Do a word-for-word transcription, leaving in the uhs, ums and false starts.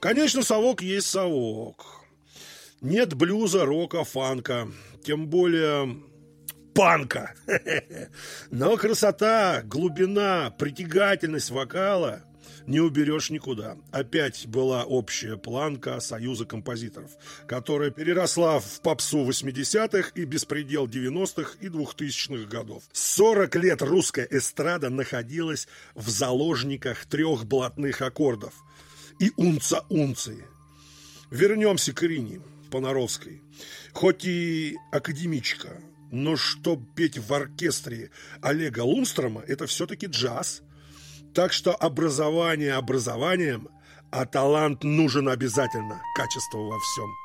Конечно, совок есть совок. Нет блюза, рока, фанка, тем более панка. Но красота, глубина, притягательность вокала не уберешь никуда. Опять была общая планка Союза композиторов, которая переросла в попсу восьмидесятых и беспредел девяностых и двухтысячных годов. сорок лет русская эстрада находилась в заложниках трех блатных аккордов и унца-унции. Вернемся к Ирине Понаровской. Хоть и академичка, но чтоб петь в оркестре Олега Лунстрома, это все-таки джаз. Так что образование образованием, а талант нужен обязательно. Качество во всем.